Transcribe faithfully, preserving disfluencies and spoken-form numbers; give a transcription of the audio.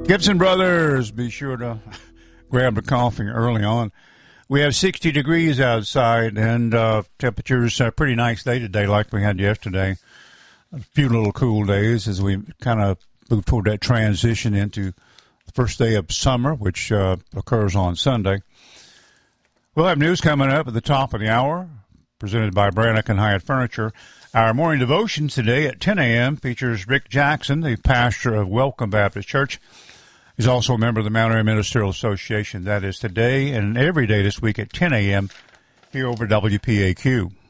Gibson Brothers, be sure to grab the coffee early on. We have sixty degrees outside, and uh, temperatures are pretty nice day today like we had yesterday. A few little cool days as we kind of move toward that transition into the first day of summer, which uh, occurs on Sunday. We'll have news coming up at the top of the hour, presented by Brannock and Hyatt Furniture. Our morning devotion today at ten a.m. features Rick Jackson, the pastor of Welcome Baptist Church. He's also a member of the Mount Airy Ministerial Association. That is today and every day this week at ten a.m. here over W P A Q.